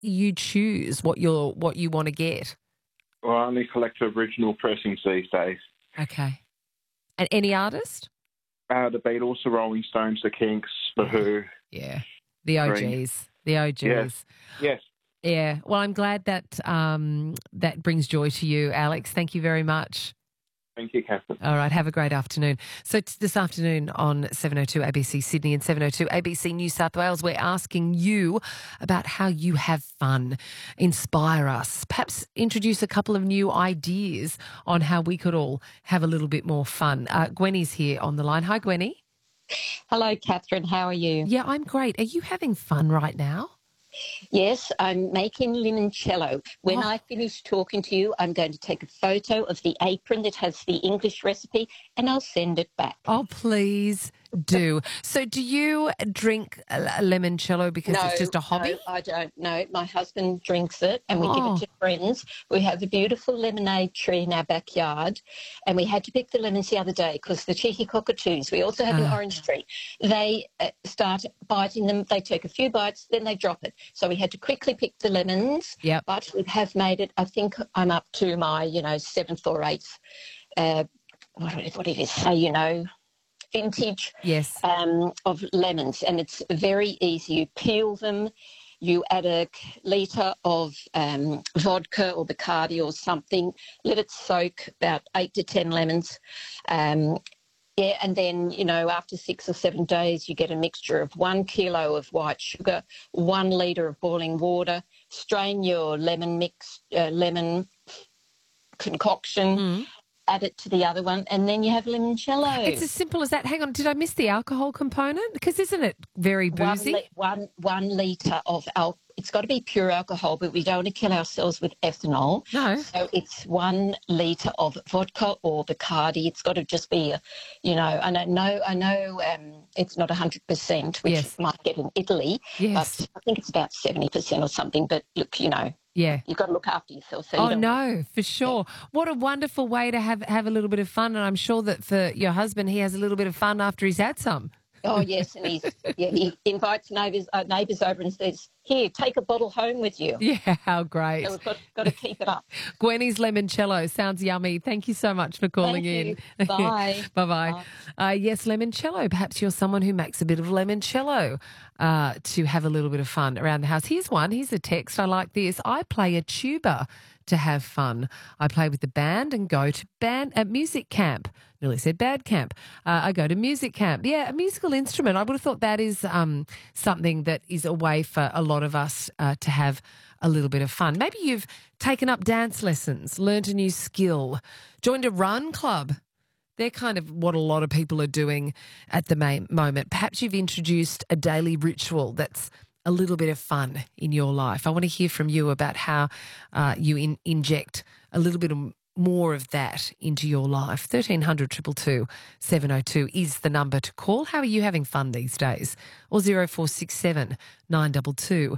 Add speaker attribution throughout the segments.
Speaker 1: you choose what you want to get?
Speaker 2: Well, I only collect original pressings these days.
Speaker 1: Okay. And any artist?
Speaker 2: The Beatles, the Rolling Stones, the Kinks, the Who.
Speaker 1: Yeah. The OGs.
Speaker 2: Green.
Speaker 1: The OGs.
Speaker 2: Yes.
Speaker 1: Yeah. Well, I'm glad that that brings joy to you, Alex. Thank you very much.
Speaker 2: Thank you, Catherine.
Speaker 1: All right, have a great afternoon. So this afternoon on 702 ABC Sydney and 702 ABC New South Wales, we're asking you about how you have fun. Inspire us. Perhaps introduce a couple of new ideas on how we could all have a little bit more fun. Gwenny's here on the line. Hi, Gwenny.
Speaker 3: Hello, Catherine. How are you?
Speaker 1: Yeah, I'm great. Are you having fun right now?
Speaker 3: Yes, I'm making limoncello. When I finish talking to you, I'm going to take a photo of the apron that has the English recipe and I'll send it back.
Speaker 1: Oh, please do. So do you drink limoncello because it's just a hobby?
Speaker 3: No, I don't. No, my husband drinks it and we give it to friends. We have a beautiful lemonade tree in our backyard and we had to pick the lemons the other day because the cheeky cockatoos, we also have an orange tree, they start biting them. They take a few bites, then they drop it. So we had to quickly pick the lemons, but we have made it, I think I'm up to my, 7th or 8th, what did you say, vintage of lemons. And it's very easy. You peel them, you add a litre of vodka or Bacardi or something, let it soak about 8 to 10 lemons. And then, after 6 or 7 days, you get a mixture of 1 kilo of white sugar, 1 litre of boiling water, strain your lemon concoction, add it to the other one, and then you have limoncello.
Speaker 1: It's as simple as that. Hang on, did I miss the alcohol component? Because isn't it very boozy?
Speaker 3: 1 litre of alcohol. It's got to be pure alcohol, but we don't want to kill ourselves with ethanol.
Speaker 1: No.
Speaker 3: So it's 1 litre of vodka or Bacardi. It's got to just be, and I know it's not 100%, which you might get in Italy, but I think it's about 70% or something. But look, you've got to look after yourself. So
Speaker 1: for sure. Yeah. What a wonderful way to have a little bit of fun. And I'm sure that for your husband, he has a little bit of fun after he's had some.
Speaker 3: Oh, yes, and he invites neighbours over and says, here, take a bottle home with you.
Speaker 1: Yeah, how great.
Speaker 3: So we've got to keep it up.
Speaker 1: Gwenny's limoncello sounds yummy. Thank you so much for calling in.
Speaker 3: Bye.
Speaker 1: Bye-bye. Yes, limoncello. Perhaps you're someone who makes a bit of limoncello to have a little bit of fun around the house. Here's one. Here's a text. I like this. I play a tuba to have fun. I play with the band and go to music camp. Nearly said bad camp. I go to music camp. Yeah, a musical instrument. I would have thought that is something that is a way for a lot of us to have a little bit of fun. Maybe you've taken up dance lessons, learned a new skill, joined a run club. They're kind of what a lot of people are doing at the moment. Perhaps you've introduced a daily ritual that's a little bit of fun in your life. I want to hear from you about how you inject a little bit more of that into your life. 1300 222 702 is the number to call. How are you having fun these days? Or 0467 922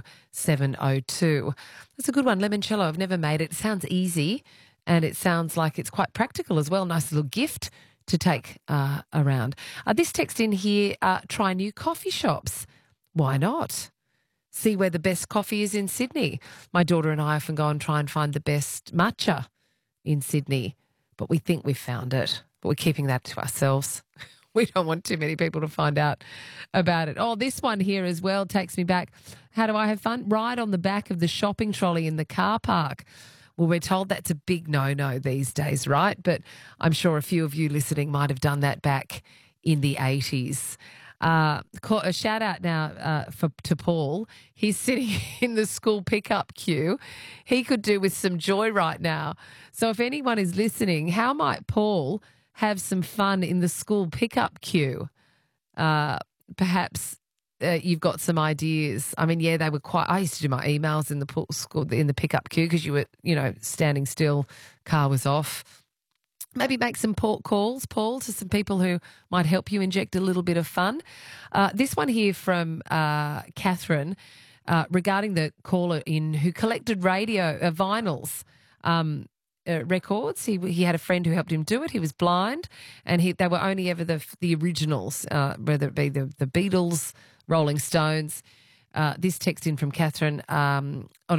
Speaker 1: 702. That's a good one. Limoncello. I've never made it. It sounds easy and it sounds like it's quite practical as well. Nice little gift to take around. This text in here, try new coffee shops. Why not? See where the best coffee is in Sydney. My daughter and I often go and try and find the best matcha in Sydney, but we think we've found it, but we're keeping that to ourselves. We don't want too many people to find out about it. Oh, this one here as well takes me back. How do I have fun? Ride on the back of the shopping trolley in the car park. Well, we're told that's a big no-no these days, right? But I'm sure a few of you listening might have done that back in the 80s. A shout out now to Paul. He's sitting in the school pickup queue. He could do with some joy right now. So if anyone is listening, how might Paul have some fun in the school pickup queue? Perhaps you've got some ideas. I mean, they were quite. I used to do my emails in the pickup queue because you were, standing still, car was off. Maybe make some calls, Paul, to some people who might help you inject a little bit of fun. This one here from Catherine regarding the caller in who collected radio vinyls records. He had a friend who helped him do it. He was blind, and they were only ever the originals, whether it be the Beatles, Rolling Stones. This text in from Catherine on